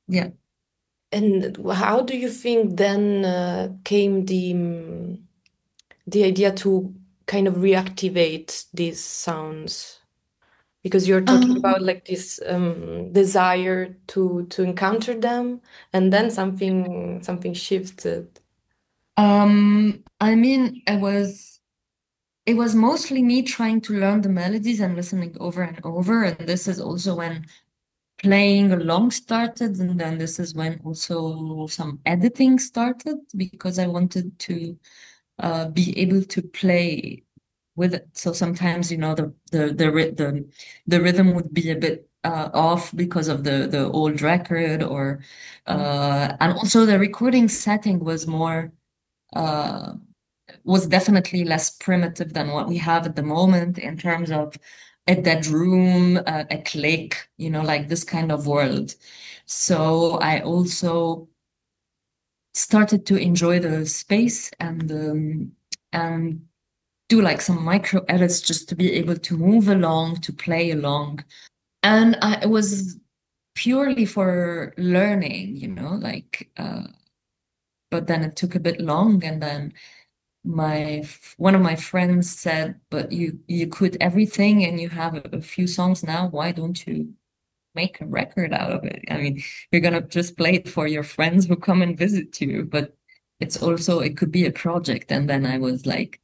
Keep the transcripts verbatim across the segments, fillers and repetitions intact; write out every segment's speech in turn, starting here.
Yeah. And how do you think then uh, came the mm, the idea to kind of reactivate these sounds? Because you're talking Um, about like this um, desire to to encounter them, and then something something shifted. um, I mean, it was it was mostly me trying to learn the melodies and listening over and over. And this is also when playing along started, and then this is when also some editing started because I wanted to uh, be able to play with it. So sometimes, you know, the the the ry- the, the rhythm would be a bit uh, off because of the the old record, or uh, and also the recording setting was more uh, was definitely less primitive than what we have at the moment in terms of a dead room, uh, a click, you know, like this kind of world. So I also started to enjoy the space and um, and do like some micro edits just to be able to move along, to play along. And I, it was purely for learning, you know, like, uh, but then it took a bit long. And then my one of my friends said, "But you you quit everything and you have a, a few songs now. Why don't you make a record out of it? I mean, you're gonna just play it for your friends who come and visit you, but it's also it could be a project." And then I was like,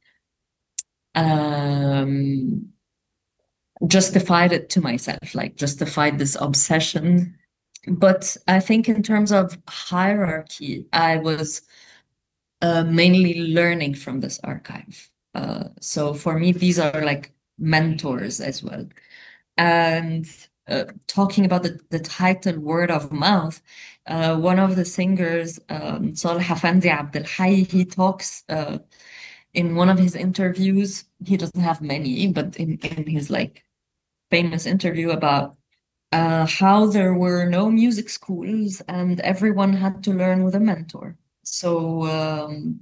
um justified it to myself, like justified this obsession. But I think in terms of hierarchy, I was uh, mainly learning from this archive. Uh, so for me, these are like mentors as well. And uh, talking about the, the title Word of Mouth, uh, one of the singers, um, Saleh Afendi Abdel Hayy, he talks uh, in one of his interviews. He doesn't have many, but in, in his like famous interview about uh, how there were no music schools and everyone had to learn with a mentor. So, um,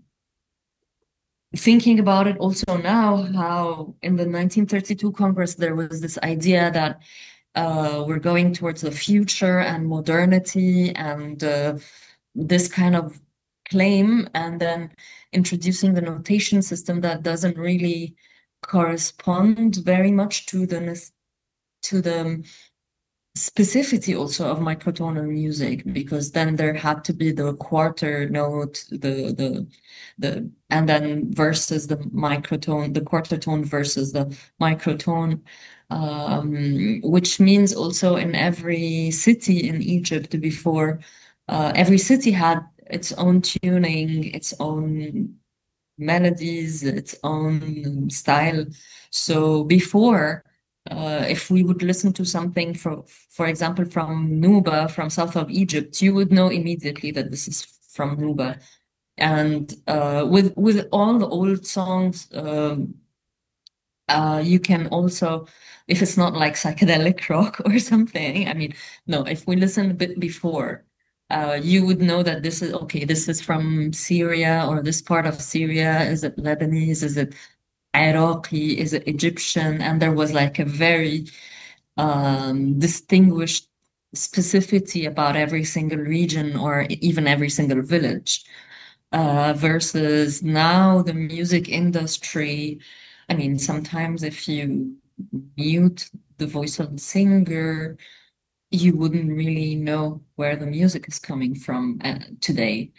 thinking about it also now, how in the nineteen thirty-two Congress there was this idea that uh, we're going towards the future and modernity and uh, this kind of claim, and then introducing the notation system that doesn't really correspond very much to the to the specificity also of microtonal music, because then there had to be the quarter note, the the the and then versus the microtone, the quarter tone versus the microtone, um, which means also in every city in Egypt before, uh, every city had its own tuning, its own melodies, its own style. So before, uh, if we would listen to something for, for example, from Nuba, from south of Egypt, you would know immediately that this is from Nuba. And uh, with with all the old songs, um, uh, you can also, if it's not like psychedelic rock or something, I mean, no, if we listen a bit before, uh, you would know that this is okay, this is from Syria, or this part of Syria. Is it Lebanese? Is it Iraqi? Is it Egyptian? And there was like a very um, distinguished specificity about every single region or even every single village. Uh, versus now the music industry. I mean, sometimes if you mute the voice of the singer, you wouldn't really know where the music is coming from uh, today,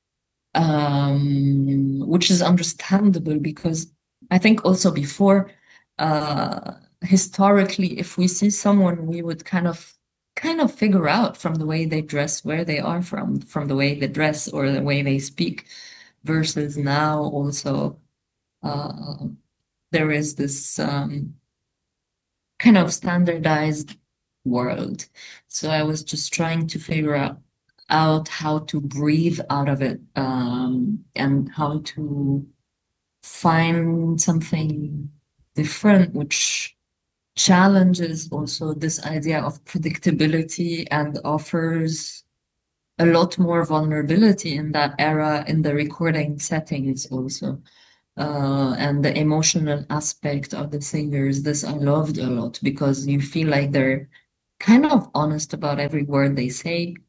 um, which is understandable because I think also before, uh, historically, if we see someone, we would kind of kind of figure out from the way they dress where they are from, from the way they dress or the way they speak, versus now also uh, there is this um, kind of standardized world. So I was just trying to figure out out how to breathe out of it, um, and how to find something different, which challenges also this idea of predictability and offers a lot more vulnerability in that era in the recording settings also. Uh, and the emotional aspect of the singers, this I loved a lot because you feel like they're kind of honest about every word they say.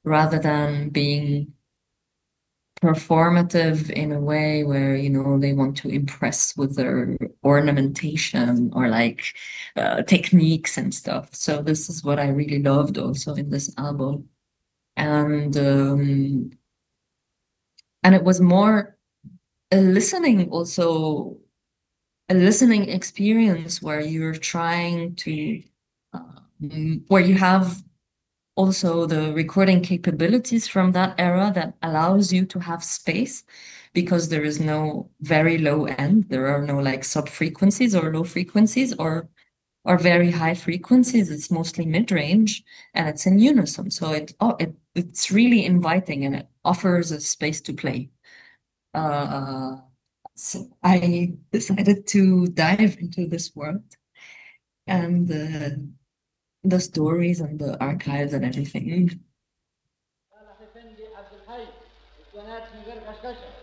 rather than being performative in a way where, you know, they want to impress with their ornamentation or like uh, techniques and stuff. So this is what I really loved also in this album. And um, and it was more a listening also a listening experience where you're trying to um, where you have also the recording capabilities from that era that allows you to have space because there is no very low end. There are no like sub frequencies or low frequencies or or very high frequencies. It's mostly mid-range and it's in unison. So it oh it it's really inviting and it offers a space to play. Uh, so I decided to dive into this world and the the stories and the archives and everything.